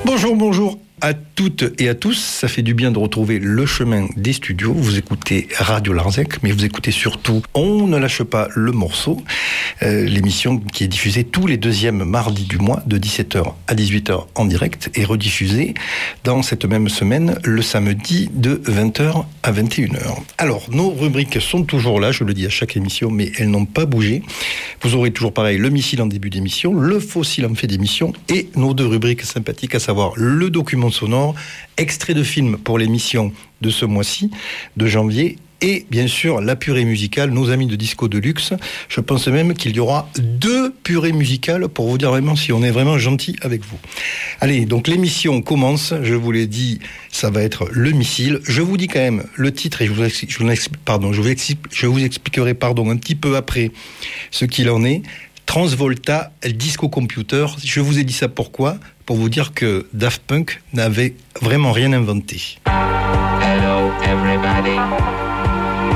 Bonjour à toutes et à tous. Ça fait du bien de retrouver le chemin des studios. Vous écoutez Radio Larzac, mais vous écoutez surtout On ne lâche pas le morceau, l'émission qui est diffusée tous les deuxièmes mardis du mois de 17h à 18h en direct et rediffusée dans cette même semaine le samedi de 20h à 21h. Alors, nos rubriques sont toujours là, je le dis à chaque émission, mais elles n'ont pas bougé. Vous aurez toujours pareil le missile en début d'émission, le fossile en fin d'émission et nos deux rubriques sympathiques, à savoir le document sonore, extrait de film pour l'émission de ce mois-ci, de janvier, et bien sûr la purée musicale, nos amis de Disco Deluxe. Je pense même qu'il y aura 2 purées musicales pour vous dire vraiment si on est vraiment gentil avec vous. Allez, donc l'émission commence, je vous l'ai dit, ça va être le missile. Je vous dis quand même le titre et je vous expliquerai un petit peu après ce qu'il en est. Transvolta, Disco Computer. Je vous ai dit ça pourquoi ? Pour vous dire que Daft Punk n'avait vraiment rien inventé. Hello everybody.